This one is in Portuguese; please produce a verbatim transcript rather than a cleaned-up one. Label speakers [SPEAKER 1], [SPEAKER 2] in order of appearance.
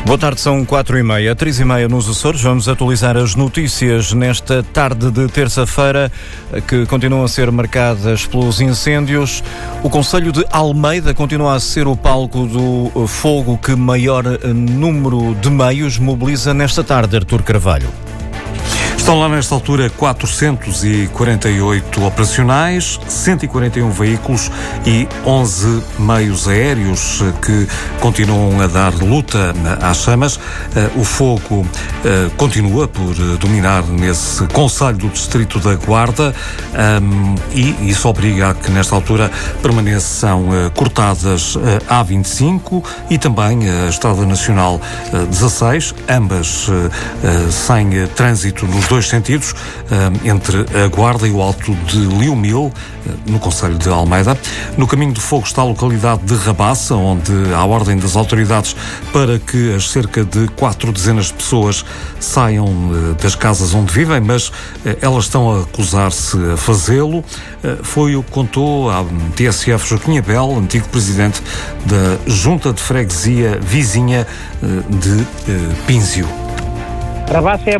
[SPEAKER 1] Boa tarde, são quatro e meia, três e meia nos Açores. Vamos atualizar as notícias nesta tarde de terça-feira, que continuam a ser marcadas pelos incêndios. O concelho de Almeida continua a ser o palco do fogo que maior número de meios mobiliza nesta tarde, Artur Carvalho.
[SPEAKER 2] Estão lá nesta altura quatrocentos e quarenta e oito operacionais, cento e quarenta e um veículos e onze meios aéreos que continuam a dar luta às chamas. O fogo continua por dominar nesse concelho do distrito da Guarda e isso obriga a que nesta altura permaneçam cortadas a A vinte e cinco e também a Estrada Nacional dezasseis, ambas sem trânsito nos dois sentidos, entre a Guarda e o Alto de Liumil, no concelho de Almeida. No caminho do fogo está a localidade de Rabaça, onde há ordem das autoridades para que as cerca de quatro dezenas de pessoas saiam das casas onde vivem, mas elas estão a recusar-se a fazê-lo. Foi o que contou à T S F Joaquim Abel, antigo presidente da Junta de Freguesia vizinha de Pínzio.
[SPEAKER 3] Rabaça é